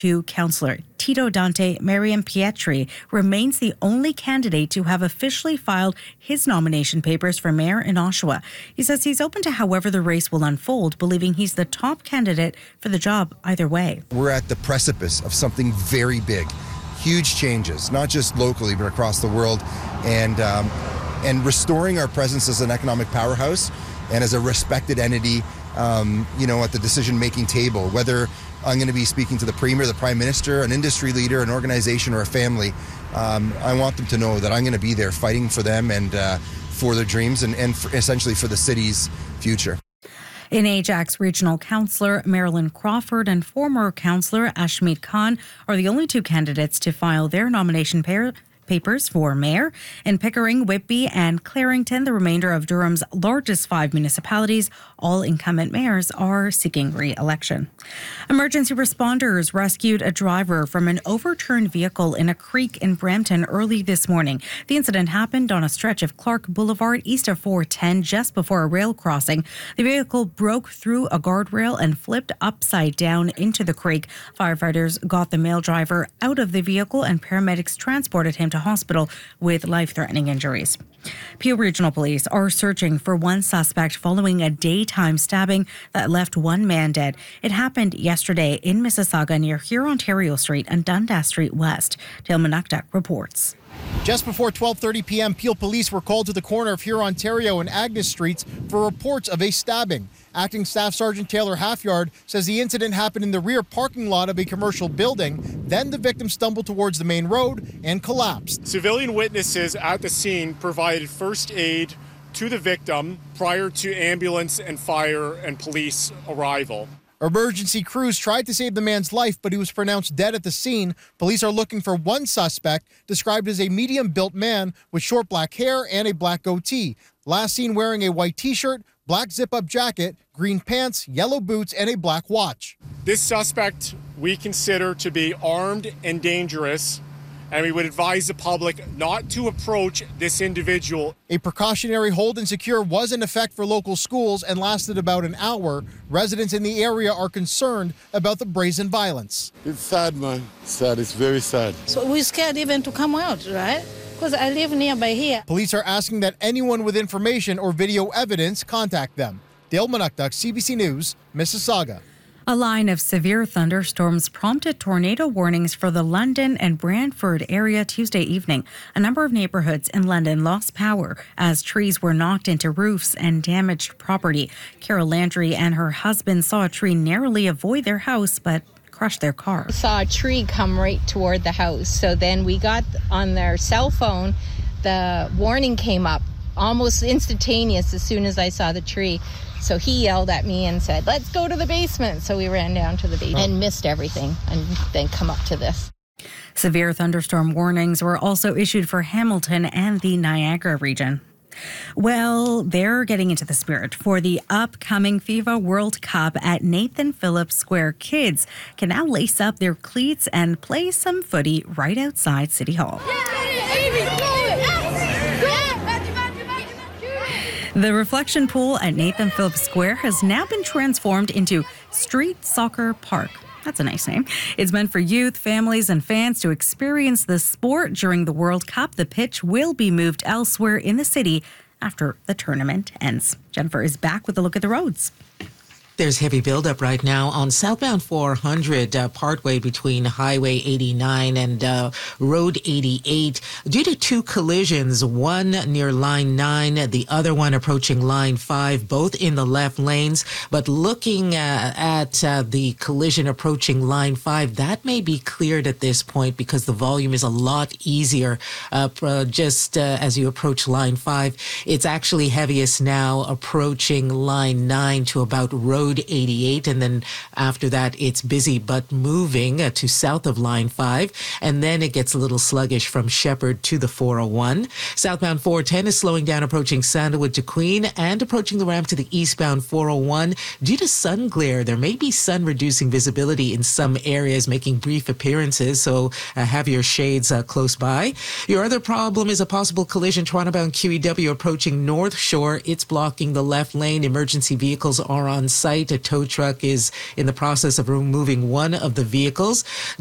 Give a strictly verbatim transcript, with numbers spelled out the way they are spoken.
Two Councillor Tito Dante Mariam Pietri remains the only candidate to have officially filed his nomination papers for mayor in Oshawa. He says he's open to however the race will unfold, believing he's the top candidate for the job either way. We're at the precipice of something very big, huge changes, not just locally but across the world, and um, and restoring our presence as an economic powerhouse and as a respected entity, um, you know, at the decision-making table, whether I'm going to be speaking to the Premier, the Prime Minister, an industry leader, an organization, or a family. Um, I want them to know that I'm going to be there fighting for them and uh, for their dreams and, and for, essentially for the city's future. In Ajax, Regional Councillor Marilyn Crawford and former Councillor Ashmeet Khan are the only two candidates to file their nomination pair. papers for mayor. In Pickering, Whitby and Clarington, the remainder of Durham's largest five municipalities, all incumbent mayors are seeking re-election. Emergency responders rescued a driver from an overturned vehicle in a creek in Brampton early this morning. The incident happened on a stretch of Clark Boulevard east of four ten just before a rail crossing. The vehicle broke through a guardrail and flipped upside down into the creek. Firefighters got the male driver out of the vehicle and paramedics transported him to hospital with life-threatening injuries. Peel Regional Police are searching for one suspect following a daytime stabbing that left one man dead. It happened yesterday in Mississauga near Hurontario Street and Dundas Street West. Dale Manuktuk reports. Just before twelve thirty p.m., Peel Police were called to the corner of Hurontario and Agnes Streets for reports of a stabbing. Acting Staff Sergeant Taylor Halfyard says the incident happened in the rear parking lot of a commercial building. Then the victim stumbled towards the main road and collapsed. Civilian witnesses at the scene provided first aid to the victim prior to ambulance and fire and police arrival. Emergency crews tried to save the man's life, but he was pronounced dead at the scene. Police are looking for one suspect, described as a medium-built man with short black hair and a black goatee. Last seen wearing a white T-shirt, black zip-up jacket, green pants, yellow boots, and a black watch. This suspect we consider to be armed and dangerous, and we would advise the public not to approach this individual. A precautionary hold and secure was in effect for local schools and lasted about an hour. Residents in the area are concerned about the brazen violence. It's sad, man. It's sad. It's very sad. So we're scared even to come out, right? Because I live nearby here. Police are asking that anyone with information or video evidence contact them. Dale Manuktuk, C B C News, Mississauga. A line of severe thunderstorms prompted tornado warnings for the London and Brantford area Tuesday evening. A number of neighborhoods in London lost power as trees were knocked into roofs and damaged property. Carol Landry and her husband saw a tree narrowly avoid their house, but crushed their car. We saw a tree come right toward the house. So then we got on their cell phone, the warning came up almost instantaneous as soon as I saw the tree. So he yelled at me and said, let's go to the basement. So we ran down to the basement and missed everything and then come up to this. Severe thunderstorm warnings were also issued for Hamilton and the Niagara region. Well, they're getting into the spirit for the upcoming FIFA World Cup at Nathan Phillips Square. Kids can now lace up their cleats and play some footy right outside City Hall. The reflection pool at Nathan Phillips Square has now been transformed into Street Soccer Park. That's a nice name. It's meant for youth, families, and fans to experience the sport during the World Cup. The pitch will be moved elsewhere in the city after the tournament ends. Jennifer is back with a look at the roads. There's heavy buildup right now on southbound four hundred, uh, partway between Highway eighty-nine and uh, Road eighty-eight, due to two collisions, one near Line nine, the other one approaching Line five, both in the left lanes. But looking uh, at uh, the collision approaching Line five, that may be cleared at this point because the volume is a lot easier uh, just uh, as you approach Line five. It's actually heaviest now approaching Line nine to about Road eighty-eight, and then after that it's busy but moving uh, to south of Line five, and then it gets a little sluggish from Shepherd to the four oh one. Southbound four ten is slowing down approaching Sandalwood to Queen and approaching the ramp to the eastbound four oh one due to sun glare. There may be sun reducing visibility in some areas, making brief appearances, so uh, have your shades uh, close by. Your other problem is a possible collision Toronto-bound Q E W approaching North Shore. It's blocking the left lane. Emergency vehicles are on site. site. A tow truck is in the process of removing one of the vehicles.